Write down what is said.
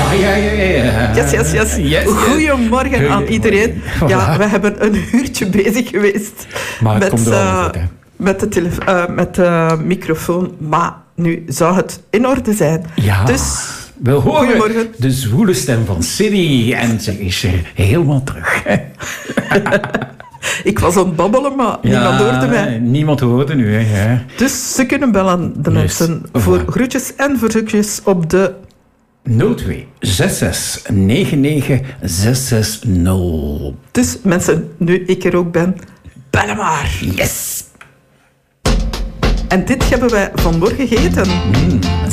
Ja. Yes. Goedemorgen aan iedereen. Ja, we hebben een uurtje bezig geweest Maar het komt er wel goed, hè. met de microfoon. Maar nu zou het in orde zijn. Ja. Dus, we horen goedemorgen. de zwoele stem van Siri en ze is er helemaal terug. Ik was aan het babbelen, maar niemand hoorde mij. Niemand hoorde nu, hè. Ja. Dus ze kunnen bellen, de mensen, voor groetjes en verzoekjes op de 02 66 99 660. Dus mensen, nu ik er ook ben, bellen maar. Yes! En dit hebben wij vanmorgen gegeten.